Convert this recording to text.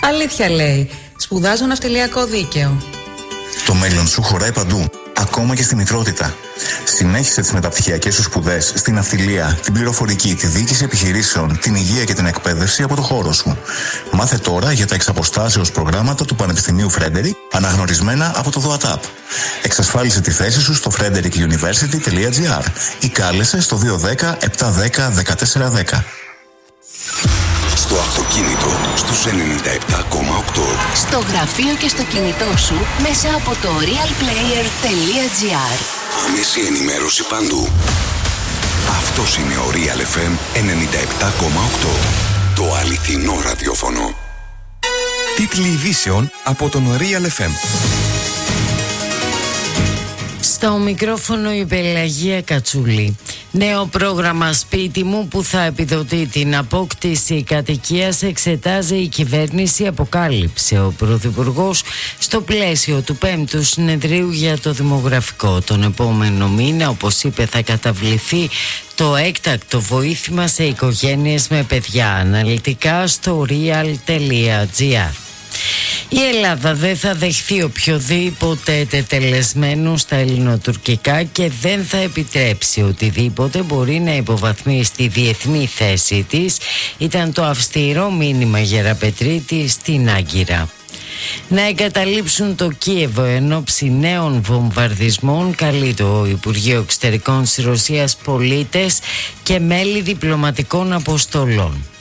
Αλήθεια λέει. Σπουδάζω ναυτιλιακό δίκαιο. Το μέλλον σου χωράει παντού, ακόμα και στη μητρότητα. Συνέχισε τις μεταπτυχιακές σου σπουδές στην ναυτιλία, την πληροφορική, τη διοίκηση επιχειρήσεων, την υγεία και την εκπαίδευση από το χώρο σου. Μάθε τώρα για τα εξαποστάσεως προγράμματα του Πανεπιστημίου Φρέντερικ, αναγνωρισμένα από το ΔΟΑΤΑΠ. Εξασφάλισε τη θέση σου στο frederickuniversity.gr ή κάλεσε στο 210 710 1410. Στο αυτοκίνητο στους 97,8. Στο γραφείο και στο κινητό σου μέσα από το realplayer.gr. Άμεση ενημέρωση παντού. Αυτός είναι ο Real FM 97,8. Το αληθινό ραδιόφωνο. Τίτλοι ειδήσεων από τον Real FM. Στο μικρόφωνο η Πελαγία Κατσούλη. Νέο πρόγραμμα σπίτι μου που θα επιδοτεί την απόκτηση κατοικίας εξετάζει η κυβέρνηση, αποκάλυψε ο Πρωθυπουργός στο πλαίσιο του 5ου συνεδρίου για το δημογραφικό. Τον επόμενο μήνα, όπως είπε, θα καταβληθεί το έκτακτο βοήθημα σε οικογένειες με παιδιά. Αναλυτικά στο real.gr. Η Ελλάδα δεν θα δεχθεί οποιοδήποτε τετελεσμένο στα ελληνοτουρκικά και δεν θα επιτρέψει οτιδήποτε μπορεί να υποβαθμίσει τη διεθνή θέση της, ήταν το αυστηρό μήνυμα Γεραπετρίτη στην Άγκυρα. Να εγκαταλείψουν το Κίεβο εν ώψη νέων βομβαρδισμών, καλεί το Υπουργείο Εξωτερικών της Ρωσίας πολίτες και μέλη διπλωματικών αποστολών.